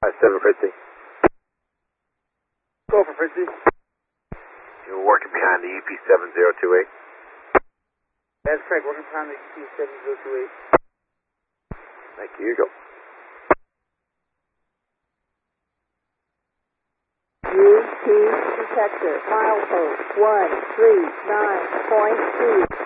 750. Go for Fritzy. You're working behind the EP7028. That's correct, working behind the EP7028. Thank you, go. UT detector, milepost 139.2.